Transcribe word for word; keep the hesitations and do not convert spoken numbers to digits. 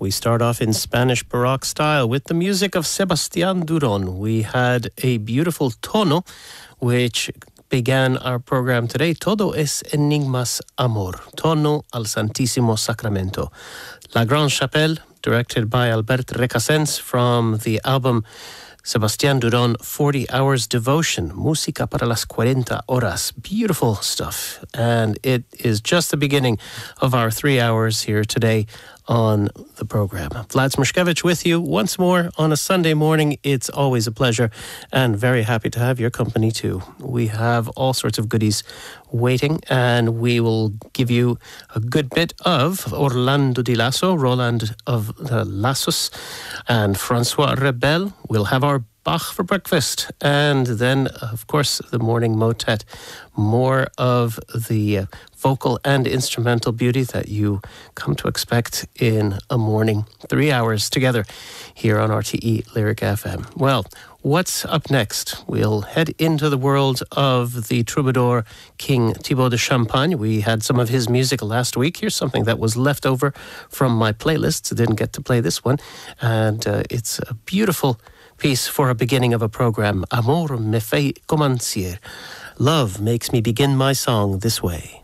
We start off in Spanish Baroque style with the music of Sebastián Durón. We had a beautiful tono, which began our program today. Todo es enigmas amor. Tono al Santísimo Sacramento. La Grande Chapelle, directed by Albert Recasens from the album Sebastián Durón, forty hours Devotion, Música para las cuarenta horas. Beautiful stuff. And it is just the beginning of our three hours here today on the program. Vlad Smrshkevich with you once more on a Sunday morning. It's always a pleasure and very happy to have your company too. We have all sorts of goodies waiting, and we will give you a good bit of Orlando Di Lasso, Roland of the Lassos, and Francois Rebel. We'll have our Bach for breakfast, and then, of course, the morning motet. More of the uh, vocal and instrumental beauty that you come to expect in a morning. Three hours together here on R T E Lyric F M. Well, what's up next? We'll head into the world of the troubadour King Thibaut de Champagne. We had some of his music last week. Here's something that was left over from my playlists. I didn't get to play this one, and uh, it's a beautiful piece for a beginning of a program. Amor me fait commencer. Love makes me begin my song this way.